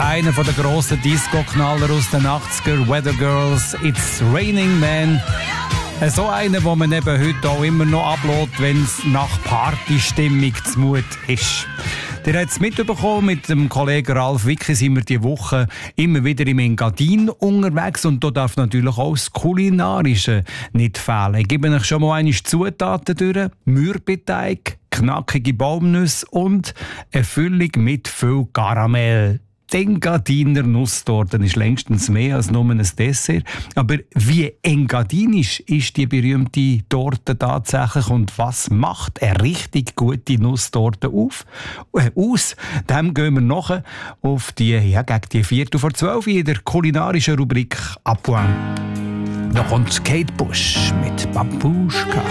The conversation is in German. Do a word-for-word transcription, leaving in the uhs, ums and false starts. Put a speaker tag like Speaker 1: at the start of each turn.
Speaker 1: Einer der grossen Disco-Knaller aus den achtziger, Weather Girls, It's Raining Man. So einer, den man eben heute auch immer noch ablässt, wenn es nach Partystimmung zumut ist. Ihr habt es mitbekommen, mit dem Kollegen Ralf Wicki sind wir diese Woche immer wieder im Engadin unterwegs und da darf natürlich auch das Kulinarische nicht fehlen. Ich gebe euch schon mal einige Zutaten durch. Mürbeteig, knackige Baumnüsse und eine Füllung mit viel Karamell. Die Engadiner Nusstorte ist längstens mehr als nur ein Dessert. Aber wie engadinisch ist die berühmte Torte tatsächlich und was macht eine richtig gute Nusstorte auf? Äh, aus? Dem gehen wir nachher auf die, ja, gegen die Viertel vor zwölf in der kulinarischen Rubrik «A Point». Da kommt Kate Bush mit «Babuschka».